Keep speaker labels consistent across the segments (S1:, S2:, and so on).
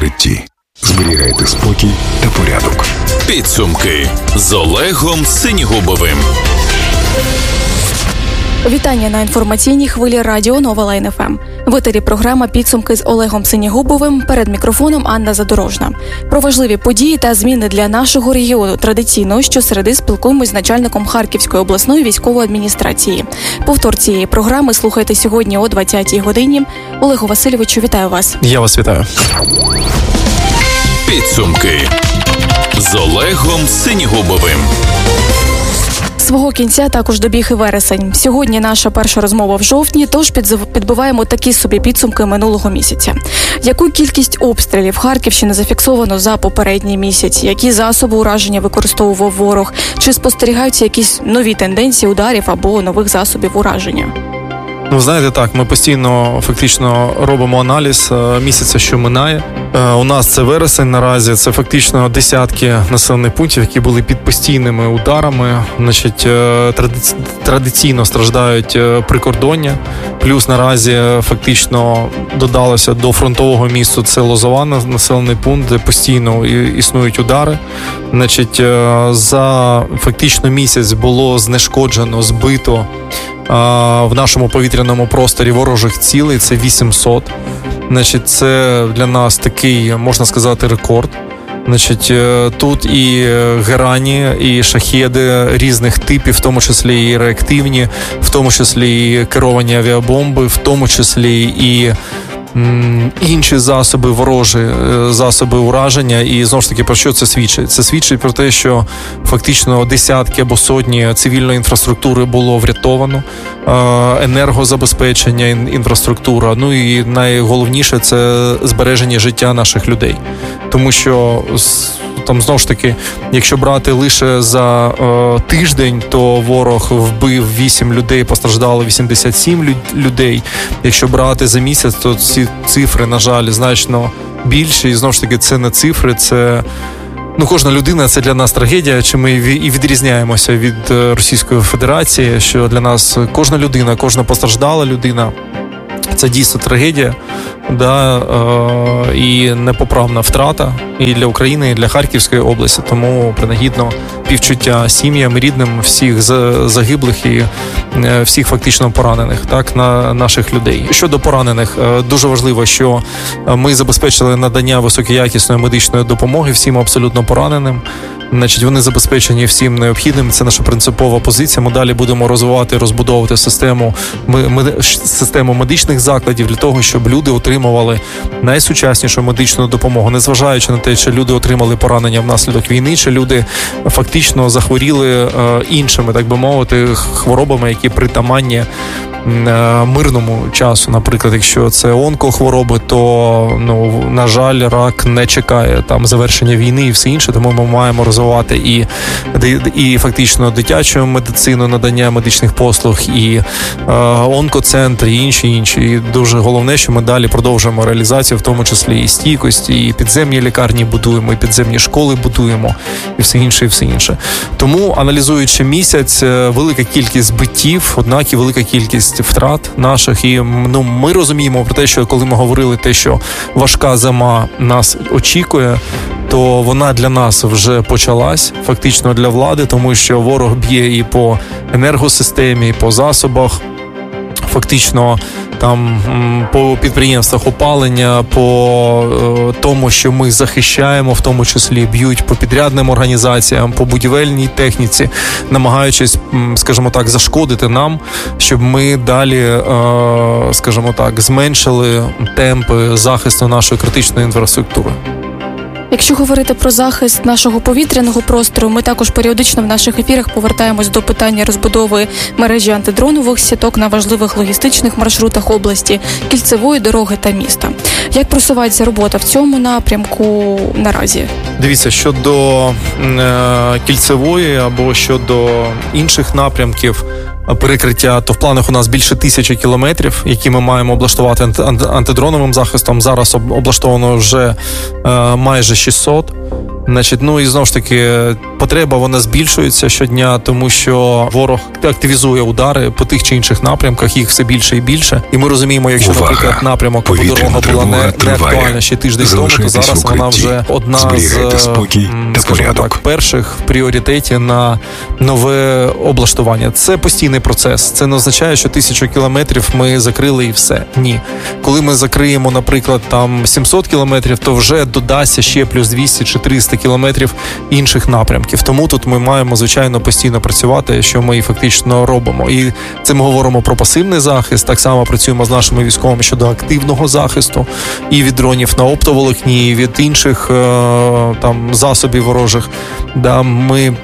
S1: укритті. Зберігайте спокій та порядок.
S2: Підсумки з Олегом Синігубовим.
S3: Вітання на інформаційній хвилі радіо Нова Лайн ФМ. В етері програма «Підсумки» з Олегом Синігубовим. Перед мікрофоном Анна Задорожна. Про важливі події та зміни для нашого регіону традиційно щосереди спілкуємось з начальником Харківської обласної військової адміністрації. Повтор цієї програми слухайте сьогодні о 20-й годині. Олегу Васильовичу, вітаю вас.
S4: Я вас вітаю.
S2: Підсумки з Олегом Синігубовим.
S3: Свого кінця також добіг і вересень. Сьогодні наша перша розмова в жовтні, тож підбиваємо такі собі підсумки минулого місяця. Яку кількість обстрілів Харківщини зафіксовано за попередній місяць? Які засоби ураження використовував ворог? Чи спостерігаються якісь нові тенденції ударів або нових засобів ураження?
S4: Ну, знаєте, так, ми постійно фактично робимо аналіз місяця, що минає. У нас це вересень наразі, це фактично десятки населених пунктів, які були під постійними ударами. Значить, традиційно страждають прикордоння. Плюс наразі фактично додалося до фронтового місту це Лозова, населений пункт, де постійно існують удари. Значить, за фактично місяць було знешкоджено, збито в нашому повітряному просторі ворожих цілей, це 800. Значить, це для нас такий, можна сказати, рекорд. Значить, тут і герані, і шахеди різних типів, в тому числі і реактивні, в тому числі і керовані авіабомби, в тому числі і інші засоби ворожі, засоби ураження. І знову ж таки, про що це свідчить? Це свідчить про те, що фактично десятки або сотні цивільної інфраструктури було врятовано, енергозабезпечення, інфраструктура, ну і найголовніше – це збереження життя наших людей. Тому що там, знову ж таки, якщо брати лише за тиждень, то ворог вбив 8 людей, постраждало 87 людей. Якщо брати за місяць, то ці цифри, на жаль, значно більші. І, знову ж таки, це не цифри, це... Ну, кожна людина – це для нас трагедія, чи ми і відрізняємося від Російської Федерації, що для нас кожна людина, кожна постраждала людина – це дійсно трагедія, і непоправна втрата і для України, і для Харківської області. Тому принагідно співчуття сім'ям, рідним всіх загиблих і всіх фактично поранених, так, на наших людей. Щодо поранених, дуже важливо, що ми забезпечили надання високоякісної медичної допомоги всім абсолютно пораненим. Значить, вони забезпечені всім необхідним. Це наша принципова позиція. Ми далі будемо розвивати, розбудовувати систему медичних закладів для того, щоб люди отримували найсучаснішу медичну допомогу, незважаючи на те, чи люди отримали поранення внаслідок війни, чи люди фактично захворіли іншими, так би мовити, хворобами, які притаманні мирному часу. Наприклад, якщо це онкохвороби, то, на жаль, рак не чекає там завершення війни і все інше, тому ми маємо розвивати і фактично дитячу медицину, надання медичних послуг, і онкоцентри, і інші. І дуже головне, що ми далі продовжуємо реалізацію, в тому числі і стійкості, і підземні лікарні будуємо, і підземні школи будуємо, і все інше. Тому, аналізуючи місяць, велика кількість збиттів, однак і велика кількість втрат наших, і ми розуміємо про те, що коли ми говорили те, що важка зима нас очікує, то вона для нас вже почалась, фактично для влади, тому що ворог б'є і по енергосистемі, і по засобах, фактично там по підприємствах опалення, по тому, що ми захищаємо, в тому числі б'ють по підрядним організаціям, по будівельній техніці, намагаючись, скажімо так, зашкодити нам, щоб ми далі, скажімо так, зменшили темпи захисту нашої критичної інфраструктури.
S3: Якщо говорити про захист нашого повітряного простору, ми також періодично в наших ефірах повертаємось до питання розбудови мережі антидронових сіток на важливих логістичних маршрутах області, кільцевої дороги та міста. Як просувається робота в цьому напрямку наразі?
S4: Дивіться, щодо кільцевої або щодо інших напрямків, перекриття, то в планах у нас більше 1000 кілометрів, які ми маємо облаштувати антидроновим захистом. Зараз облаштовано вже майже 600. Значить, і знову ж таки, потреба вона збільшується щодня, тому що ворог активізує удари по тих чи інших напрямках, їх все більше і більше. І ми розуміємо, якщо, наприклад, напрямок або дорога була не актуальна ще тиждень тому, то зараз вона вже одна з, скажімо так, перших в пріоритеті на нове облаштування. Це постійний процес. Це не означає, що 1000 кілометрів ми закрили і все. Ні. Коли ми закриємо, наприклад, там 700 кілометрів, то вже додасться ще плюс 200 чи 300 кілометрів інших напрямків. Тому тут ми маємо, звичайно, постійно працювати, що ми і фактично робимо. І це ми говоримо про пасивний захист, так само працюємо з нашими військовими щодо активного захисту і від дронів на оптоволокні, і від інших там засобів ворожих. Да, ми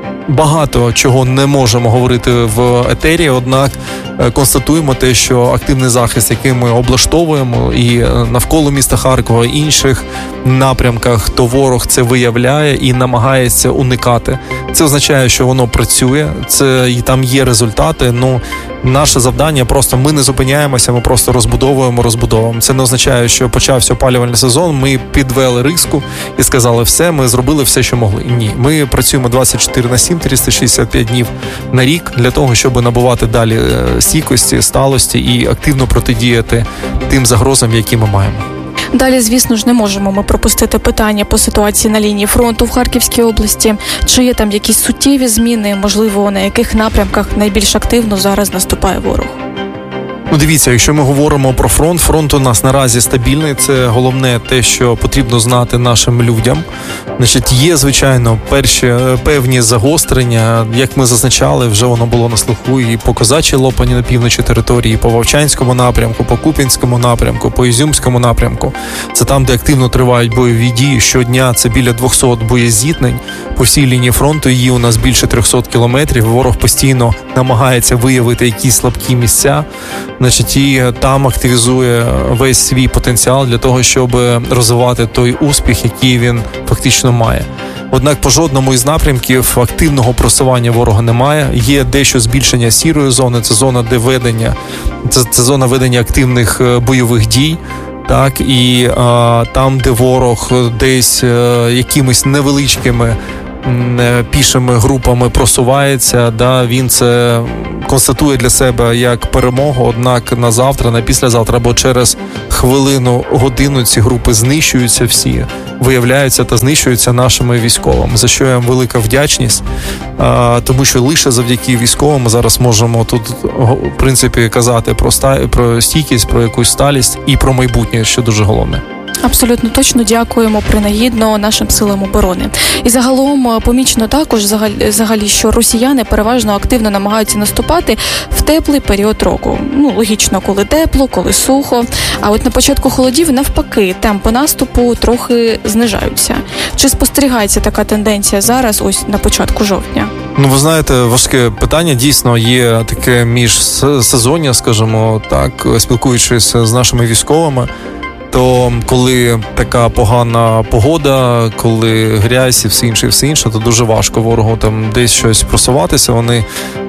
S4: багато чого не можемо говорити в етері, однак констатуємо те, що активний захист, який ми облаштовуємо і навколо міста Харкова, і інших напрямках, то ворог це виявляє і намагається уникати. Це означає, що воно працює, це і там є результати. Наше завдання просто ми не зупиняємося, ми просто розбудовуємо. Це не означає, що почався опалювальний сезон, ми підвели риску і сказали все, ми зробили все, що могли. Ні, ми працюємо 24/7, 365 днів на рік для того, щоб набувати далі стійкості, сталості і активно протидіяти тим загрозам, які ми маємо.
S3: Далі, звісно ж, не можемо ми пропустити питання по ситуації на лінії фронту в Харківській області. Чи є там якісь суттєві зміни, можливо, на яких напрямках найбільш активно зараз наступає ворог?
S4: Дивіться, якщо ми говоримо про фронт у нас наразі стабільний. Це головне те, що потрібно знати нашим людям. Значить, є, звичайно, певні загострення, як ми зазначали, вже воно було на слуху і по Козачій Лопані на півночі території, і по Вовчанському напрямку, по Куп'янському напрямку, по Ізюмському напрямку. Це там, де активно тривають бойові дії. Щодня це біля 200 боєзіткнень по всій лінії фронту. Її у нас більше 300 кілометрів. Ворог постійно намагається виявити якісь слабкі місця. Значить, і там активізує весь свій потенціал для того, щоб розвивати той успіх, який він фактично має. Однак по жодному із напрямків активного просування ворога немає. Є дещо збільшення сірої зони, це зона, де це зона ведення активних бойових дій. Так, і там, де ворог десь якимись невеличкими пішими групами просувається, він це констатує для себе як перемогу, однак на завтра, на післязавтра або через хвилину, годину ці групи знищуються всі, виявляються та знищуються нашими військовими, за що я їм велика вдячність, тому що лише завдяки військовим ми зараз можемо тут, в принципі, казати про стійкість, про якусь сталість і про майбутнє, що дуже головне.
S3: Абсолютно точно, дякуємо принагідно нашим силам оборони. І загалом помічено також, що росіяни переважно активно намагаються наступати в теплий період року. Логічно, коли тепло, коли сухо. А от на початку холодів, навпаки, темпи наступу трохи знижаються. Чи спостерігається така тенденція зараз, ось на початку жовтня?
S4: Ви знаєте, важке питання. Дійсно, є таке міжсезоння, скажімо так, спілкуючись з нашими військовими. То коли така погана погода, коли грязь і все інше, то дуже важко ворогу там десь щось просуватися. Вони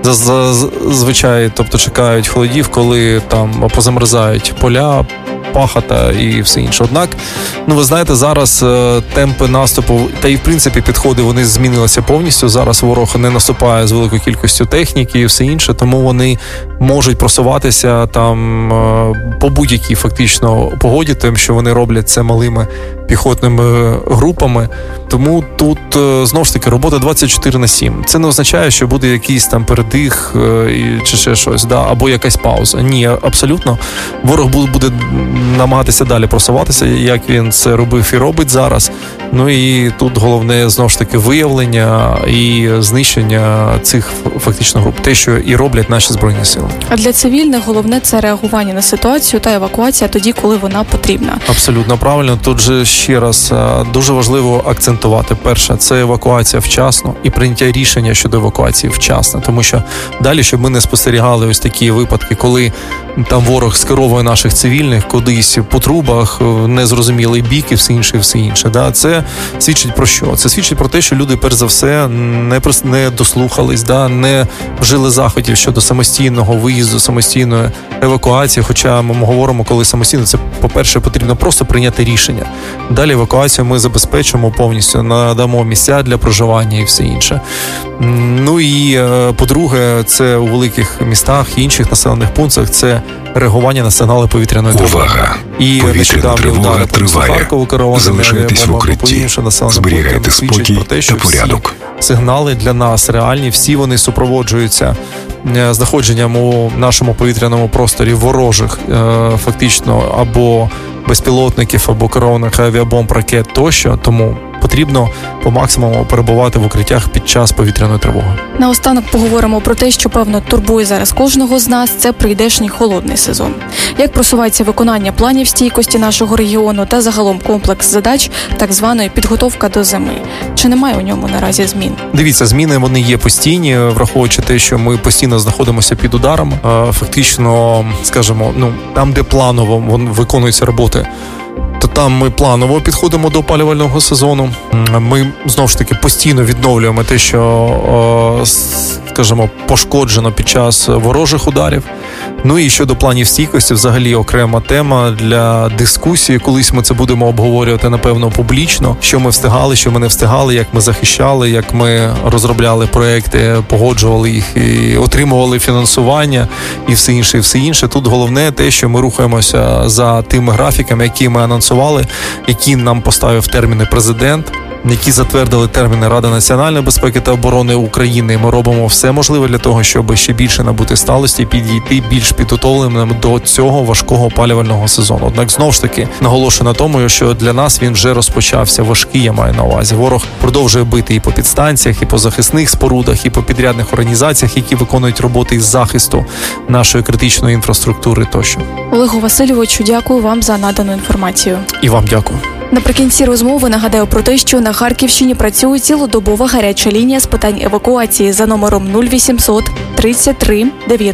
S4: зазвичай, чекають холодів, коли там позамерзають поля, пахота і все інше. Однак, ви знаєте, зараз темпи наступу та і в принципі підходи вони змінилися повністю. Зараз ворог не наступає з великою кількістю техніки і все інше, тому вони можуть просуватися там по будь-якій фактично погоді, тим, що вони роблять це малими піхотними групами. Тому тут, знову ж таки, робота 24/7. Це не означає, що буде якийсь там передих чи ще щось, або якась пауза. Ні, абсолютно. Ворог буде намагатися далі просуватися, як він це робив і робить зараз. І тут головне, знову ж таки, виявлення і знищення цих фактично груп. Те, що і роблять наші Збройні Сили.
S3: А для цивільних головне – це реагування на ситуацію та евакуація тоді, коли вона потрібна.
S4: Абсолютно правильно. Тут же ще раз, дуже важливо акцентувати. Перше, це евакуація вчасно і прийняття рішення щодо евакуації вчасно. Тому що далі, щоб ми не спостерігали ось такі випадки, коли там ворог скеровує наших цивільних кудись по трубах, незрозумілий бік і все інше. Да? Це свідчить про що? Це свідчить про те, що люди, перш за все, не дослухались, да? Не вжили заходів щодо самостійного виїзду, самостійної евакуації. Хоча ми говоримо, коли самостійно, це, по-перше, потрібно просто прийняти рішення. Далі евакуацію ми забезпечимо повністю, надамо місця для проживання і все інше. Ну і, по-друге, це у великих містах і інших населених пунктах, це реагування на сигнали повітряної тривоги.
S1: Увага!
S4: І
S1: Повітряна тривога триває. Залишайтесь в укритті, зберігайте спокій та порядок.
S4: Сигнали для нас реальні, всі вони супроводжуються знаходженням у нашому повітряному просторі ворожих, фактично, або безпілотників, або керованих авіабомб, ракет тощо, тому потрібно по максимуму перебувати в укриттях під час повітряної тривоги.
S3: Наостанок поговоримо про те, що, певно, турбує зараз кожного з нас – це прийдешній холодний сезон. Як просувається виконання планів стійкості нашого регіону та загалом комплекс задач так званої підготовка до зими? Чи немає у ньому наразі змін?
S4: Дивіться, зміни вони є постійні, враховуючи те, що ми постійно знаходимося під ударом. Фактично, скажімо, там, де планово виконуються роботи, то там ми планово підходимо до опалювального сезону. Ми, знову ж таки, постійно відновлюємо те, що, скажімо, пошкоджено під час ворожих ударів. Ну і щодо планів стійкості, взагалі окрема тема для дискусії. Колись ми це будемо обговорювати, напевно, публічно. Що ми встигали, що ми не встигали, як ми захищали, як ми розробляли проекти, погоджували їх і отримували фінансування і все інше. Тут головне те, що ми рухаємося за тими графіками, які ми анонсували, які нам поставив терміни президент, які затвердили терміни Рада національної безпеки та оборони України. Ми робимо все можливе для того, щоб ще більше набути сталості, підійти більш підготовленим до цього важкого опалювального сезону. Однак, знову ж таки, наголошую на тому, що для нас він вже розпочався. Важкий, я маю на увазі. Ворог продовжує бити і по підстанціях, і по захисних спорудах, і по підрядних організаціях, які виконують роботи із захисту нашої критичної інфраструктури тощо.
S3: Олегу Васильовичу, дякую вам за надану інформацію.
S4: І вам дякую.
S3: Наприкінці розмови нагадаю про те, що на Харківщині працює цілодобова гаряча лінія з питань евакуації за номером 0800 33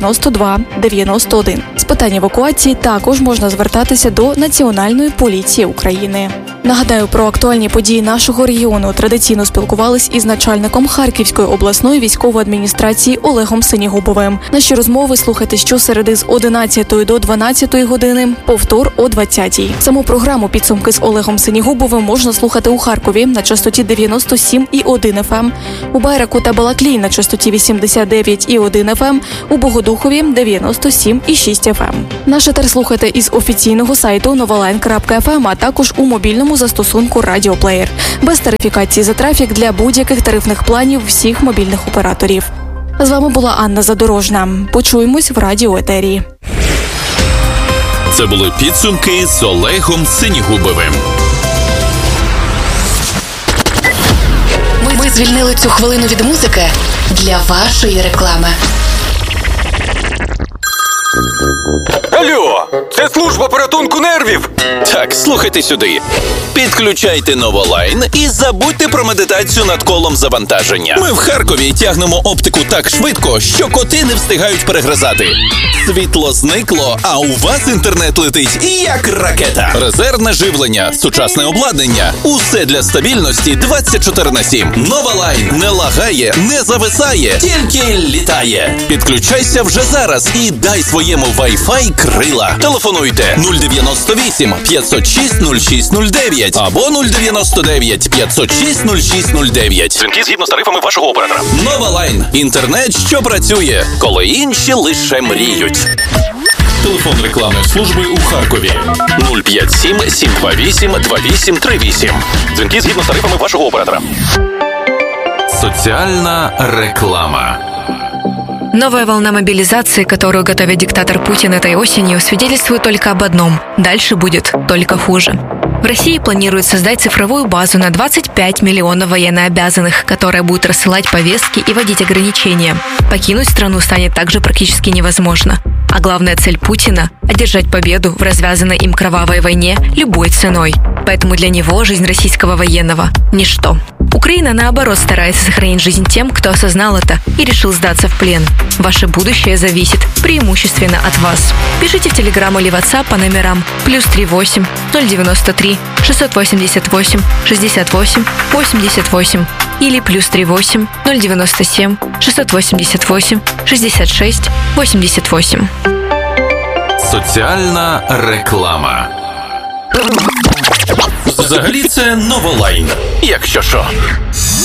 S3: 92 91. З питань евакуації також можна звертатися до Національної поліції України. Нагадаю, про актуальні події нашого регіону традиційно спілкувались із начальником Харківської обласної військової адміністрації Олегом Синігубовим. Наші розмови слухайте щосереди з 11 до 12 години, повтор о 20. Саму програму «Підсумки з Олегом Синігубовим» можна слухати у Харкові на частоті 97,1 FM, у Байраку та Балаклії на частоті 89,1 FM, у Богодухові 97,6 FM. Наш етер слухайте із офіційного сайту novaline.fm, а також у мобільному застосунку «Радіоплеєр». Без тарифікації за трафік для будь-яких тарифних планів всіх мобільних операторів. З вами була Анна Задорожна. Почуємось в радіоетері.
S2: Це були підсумки з Олегом Синігубовим.
S5: Ми звільнили цю хвилину від музики для вашої реклами.
S6: Алло, це служба порятунку нервів.
S2: Так, слухайте сюди. Підключайте Новолайн і забудьте про медитацію над колом завантаження. Ми в Харкові тягнемо оптику так швидко, що коти не встигають перегризати. Світло зникло, а у вас інтернет летить як ракета. Резервне живлення, сучасне обладнання. Усе для стабільності 24/7. Новолайн не лагає, не зависає, тільки літає. Підключайся вже зараз і дай своєму Wi-Fi крила. Телефонуйте 098 506 0609 або 099 506 0609.
S6: Дзвінки згідно з тарифами вашого оператора.
S2: Новолайн. Інтернет, що працює, коли інші лише мріють. Телефон рекламної служби у Харкові 057 728 2838.
S6: Дзвінки згідно з тарифами вашого оператора.
S2: Соціальна реклама.
S7: Новая волна мобилизации, которую готовит диктатор Путин этой осенью, свидетельствует только об одном – дальше будет только хуже. В России планируют создать цифровую базу на 25 миллионов военнообязанных, которая будет рассылать повестки и вводить ограничения. Покинуть страну станет также практически невозможно. А главная цель Путина – одержать победу в развязанной им кровавой войне любой ценой. Поэтому для него жизнь российского военного – ничто. Украина, наоборот, старается сохранить жизнь тем, кто осознал это и решил сдаться в плен. Ваше будущее зависит преимущественно от вас. Пишите в Телеграм или WhatsApp по номерам +38 093 688 68 88 или +38 097 688 66 88.
S2: Соціальна реклама. Взагалі це Новолайн, якщо що.